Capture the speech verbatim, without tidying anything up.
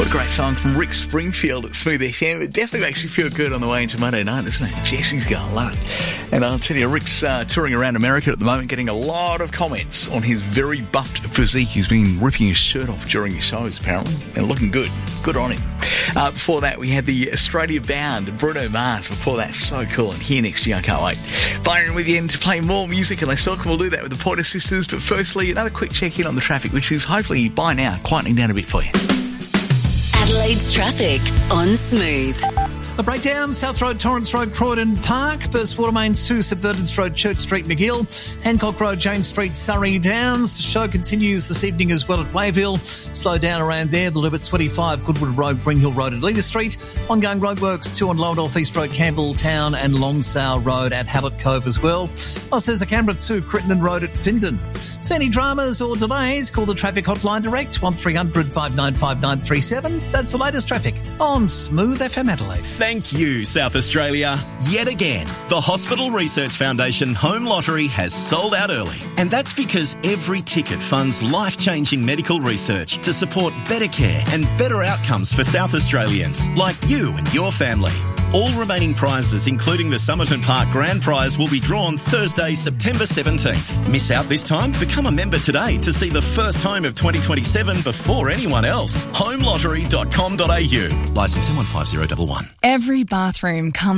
What a great song from Rick Springfield at Smooth F M. It definitely makes you feel good on the way into Monday night, doesn't it? Jesse's going to love it. And I'll tell you, Rick's uh, touring around America at the moment, getting a lot of comments on his very buffed physique. He's been ripping his shirt off during his shows, apparently, and looking good. Good on him. Uh, before that, we had the Australia-bound Bruno Mars. Before that, so cool. And here next year, I can't wait. Byron with you in to play more music and less talk, and we'll do that with the Pointer Sisters. But firstly, another quick check-in on the traffic, which is hopefully by now quietening down a bit for you. Adelaide's traffic on Smooth. A breakdown, South Road, Torrance Road, Croydon Park, Burst Water Mains two, St Bernard's Road, Church Street, McGill, Hancock Road, James Street, Surrey Downs. The show continues this evening as well at Wayville. Slow down around there, the limit twenty-five, Goodwood Road, Bring Hill Road at Leader Street. Ongoing roadworks, two on Lower North East Road, Campbelltown and Longsdale Road at Hallett Cove as well. Plus there's a Canberra two, Crittenden Road at Findon. So any dramas or delays, call the traffic hotline direct, one three hundred, five nine five, nine three seven. That's the latest traffic on Smooth F M Adelaide. Thank you, South Australia. Yet again, the Hospital Research Foundation Home Lottery has sold out early. And that's because every ticket funds life-changing medical research to support better care and better outcomes for South Australians, like you and your family. All remaining prizes, including the Somerton Park Grand Prize, will be drawn Thursday, September seventeenth. Miss out this time? Become a member today to see the first home of twenty twenty-seven before anyone else. home lottery dot com dot a u. Licence M one five zero one one. Every bathroom comes